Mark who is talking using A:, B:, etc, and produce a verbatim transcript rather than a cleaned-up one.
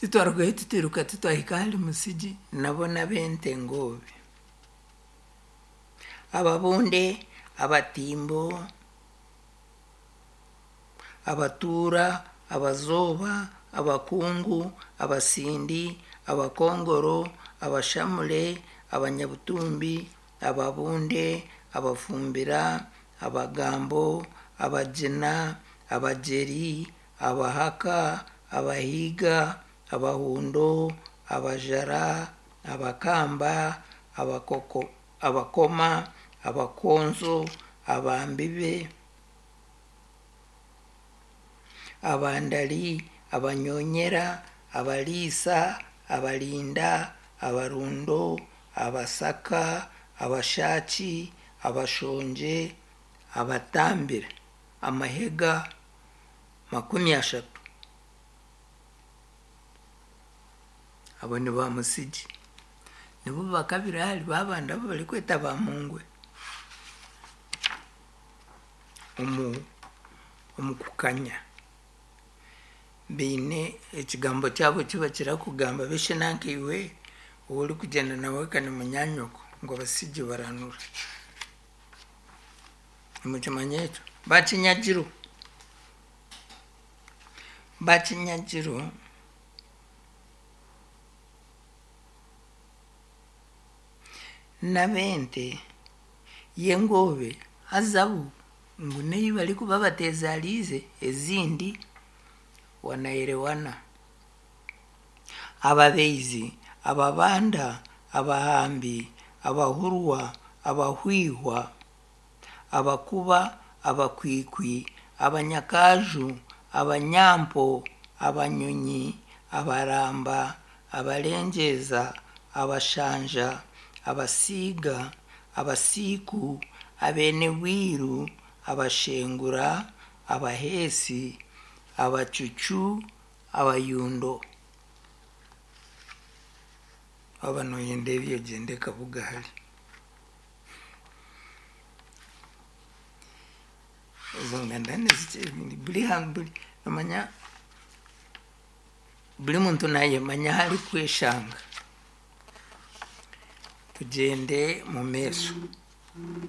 A: titwarwaye tutiruka titwahika hali musigi nabona bente ngobe ababunde abatimbo abatura abazoba abakungu abasindi abakongoro abashamule abanyabutumbi ababunde abafumbira abagambo abajena abajeri abahaka abahiga abahundo abajara abakamba abakoko abakoma abakonzo abambibe abandali abanyonyera abalisa abalinda abarundo abasaka abashachi abashonje abatambira amahega makumi ashatu abo ni ba musigi nibo bakabira hali babanda bali kweta ba mungwe umu umukukanya bine ekigambo cyabo kiba kirakugamba bishe nankiwe uri kugenda nawe kane munyanyoko ngo basigi baranura imukimanyecho bachinyagiro bachinyagiro nabente yengobe azabu nguneyi bali kuba batezalize ezindi wanaerewana ababeizi ababanda abahambi abahurwa abahwihwa abakuba abakwikwi abanyakaju abanyampo abanyonyi abaramba abalengeza abashanja abasiga abasiku abenewiru abashengura abahesi abachuchu abayundo abano yendebye gende kabuga hali zongandane zikebindi buli hambuli namanya buli muntu naye manya hali kweshanga tugende mu meso